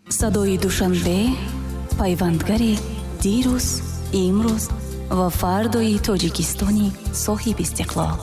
صدای دوشنبه پیوندگری دیروز، امروز و فردای تاجیکستانی صاحب استقلال.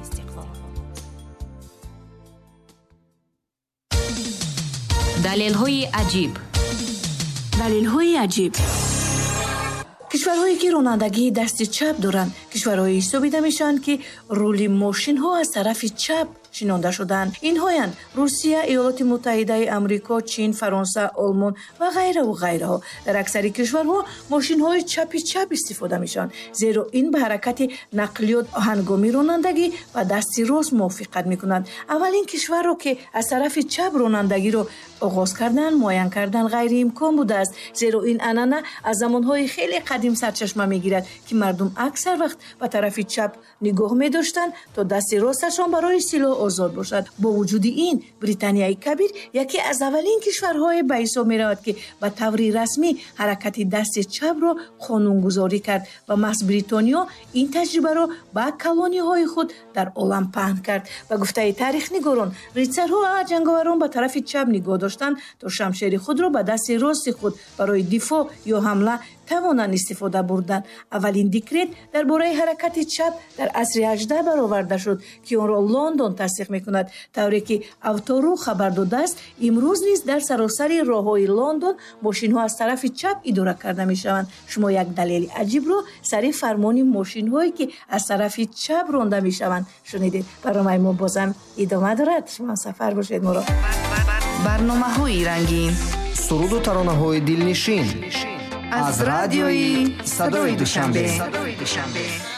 دلیل‌های عجیب. دلیل‌های عجیب. کشورهایی که رانندگی دست چپ دارند کشورهایی حسابیده میشوند که رولی ماشین ها از طرف چپ шинонда шуданд. Инҳоянд Русия, Иёлоти Муттаҳидаи Амрико, Чин, Фаронса, Олмон ва ғайраву ғайраҳо. Дар аксари кишварҳо мошинҳои чапи чап истифода мешаванд, зеро ин ба ҳаракати нақлиёт ҳангоми ронандагӣ ба дасти рост мувофиқат мекунад. Аввалин кишварро ки аз тарафи чап ронандагиро оғоз кардан, муайян кардан ғайриимкон будааст, зеро ин анъана аз замонҳои хеле қадим сарчашма мегирад ки мардум аксар вақт ба тарафи чап нигоҳ медоштанд то дасти росташон барои силоҳ озод бошад. Бо вуҷуди ин, Британияи Кабир яке аз аввалин кишварҳое ба ҳисоб меравад ки ба таври расмӣ ҳаракати дасти чапро қонунгузорӣ кард ва маҳз Бритониё ин таҷрибаро ба колониҳои худ дар олам паҳн кард. Ба гуфтаи таърихнигорон, ритсарҳо ва ҷанговарон ба тарафи чап нигоҳ доштанд то шамшери худро ба дасти рости худ барои дифоъ ё ҳамла тавонанд истифода бурданд. Аввалин декрет дар бораи ҳаракати чап дар асри 18 бароварда шуд ки онро Лондон тасдиқ мекунад, тавре ки автору хабар додааст имрӯз низ дар саросари роҳҳои Лондон мошинҳо аз тарафи чап идора карда мешаванд. Шумо як далели аҷибро сари фармони мошинҳое ки аз тарафи чап ронда мешаванд шунидед. барномаи мо бозам идома дорад. шумо сафар бошед моро. барномаҳои рангин, суруду таронаҳои дилнишин аз радиои Садои Душанбе.